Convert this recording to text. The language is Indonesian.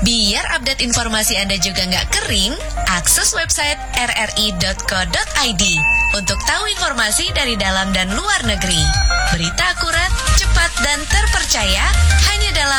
Biar update informasi Anda juga nggak kering, akses website rri.co.id untuk tahu informasi dari dalam dan luar negeri. Berita akurat, cepat, dan terpercaya hanya dalam